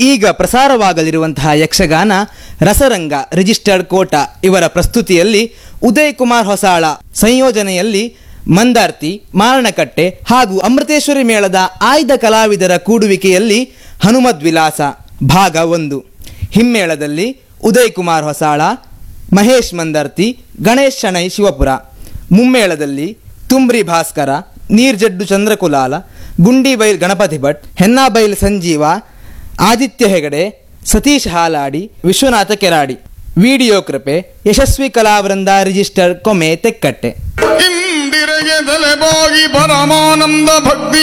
ಈಗ ಪ್ರಸಾರವಾಗಲಿರುವಂತಹ ಯಕ್ಷಗಾನ ರಸರಂಗ ರಿಜಿಸ್ಟರ್ಡ್ ಕೋಟ ಇವರ ಪ್ರಸ್ತುತಿಯಲ್ಲಿ ಉದಯ್ ಕುಮಾರ್ ಹೊಸಾಳ ಸಂಯೋಜನೆಯಲ್ಲಿ ಮಂದಾರ್ತಿ, ಮಾರಣಕಟ್ಟೆ ಹಾಗೂ ಅಮೃತೇಶ್ವರಿ ಮೇಳದ ಆಯ್ದ ಕಲಾವಿದರ ಕೂಡುವಿಕೆಯಲ್ಲಿ ಹನುಮದ್ ವಿಲಾಸ ಭಾಗ 1. ಹಿಮ್ಮೇಳದಲ್ಲಿ ಉದಯ್ ಕುಮಾರ್ ಹೊಸಾಳ, ಮಹೇಶ್ ಮಂದಾರ್ತಿ, ಗಣೇಶ್ ಶಣೈ ಶಿವಪುರ. ಮುಮ್ಮೇಳದಲ್ಲಿ ತುಂಬ್ರಿ ಭಾಸ್ಕರ, ನೀರ್ಜಡ್ಡು ಚಂದ್ರಕುಲಾಲ, ಗುಂಡಿಬೈಲ್ ಗಣಪತಿ ಭಟ್, ಹೆನ್ನಾಬೈಲ್ ಸಂಜೀವ, ಆದಿತ್ಯ ಹೆಗಡೆ, ಸತೀಶ್ ಹಾಲಾಡಿ, ವಿಶ್ವನಾಥ ಕೆರಾಡಿ. ವಿಡಿಯೋ ಕೃಪೆ ಯಶಸ್ವಿ ಕಲಾವೃಂದ ರಿಜಿಸ್ಟರ್ ಕೊಮೆ ತೆಕ್ಕಟ್ಟೆ. ಇಂದಿರೆಗೆ ತಲೆಬಾಗಿ ಪರಮಾನಂದ ಭಕ್ತಿ